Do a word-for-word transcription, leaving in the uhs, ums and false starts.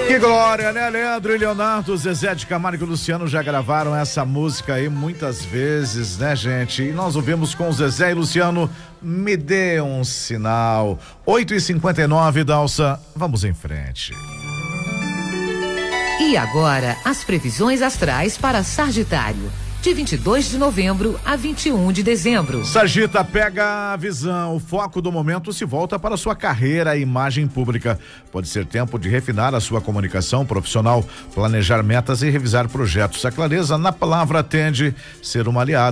Que glória, né? Leandro e Leonardo, Zezé de Camargo e Luciano já gravaram essa música aí muitas vezes, né, gente? E nós ouvimos com o Zezé e Luciano, Me Dê um Sinal. oito e cinquenta e nove, Dalça, vamos em frente. E agora, as previsões astrais para Sagitário, de vinte e dois de novembro a vinte e um de dezembro. Sagita, pega a visão, o foco do momento se volta para sua carreira e imagem pública. Pode ser tempo de refinar a sua comunicação profissional, planejar metas e revisar projetos. A clareza na palavra tende a ser uma aliada